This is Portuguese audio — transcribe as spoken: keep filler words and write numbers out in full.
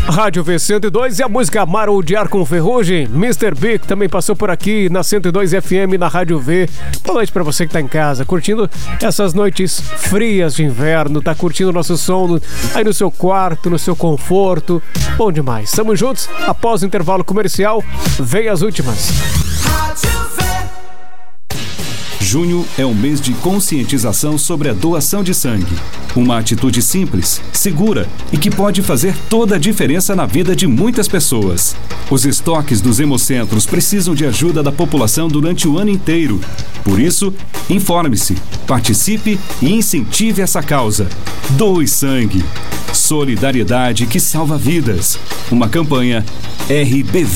Rádio V cento e dois e a música Amar ou Odiar com Ferrugem. mister Big também passou por aqui na cento e dois F M, na Rádio V. Boa noite pra você que tá em casa, curtindo essas noites frias de inverno, tá curtindo o nosso som no, aí no seu quarto, no seu conforto. Bom demais. Estamos juntos. Após o intervalo comercial, vem as últimas. Junho é um mês de conscientização sobre a doação de sangue. Uma atitude simples, segura e que pode fazer toda a diferença na vida de muitas pessoas. Os estoques dos hemocentros precisam de ajuda da população durante o ano inteiro. Por isso, informe-se, participe e incentive essa causa. Doe sangue. Solidariedade que salva vidas. Uma campanha R B V.